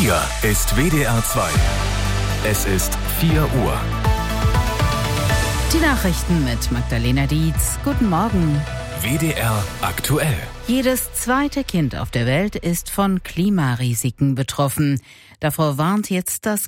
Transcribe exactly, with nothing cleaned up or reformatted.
Hier ist W D R zwei. Es ist vier Uhr. Die Nachrichten mit Magdalena Dietz. Guten Morgen. W D R aktuell. Jedes zweite Kind auf der Welt ist von Klimarisiken betroffen. Davor warnt jetzt das